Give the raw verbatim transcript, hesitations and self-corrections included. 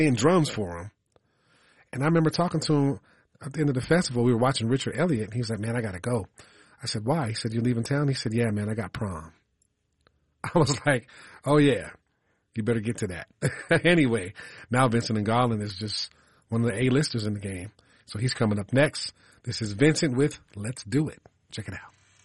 playing drums for him. And I remember talking to him at the end of the festival. We were watching Richard Elliott, and he was like, man, I got to go. I said, why? He said, you leaving town? He said, yeah, man, I got prom. I was like, oh, yeah, you better get to that. Anyway, now Vincent and Garland is just one of the A-listers in the game. So he's coming up next. This is Vincent with Let's Do It. Check it out.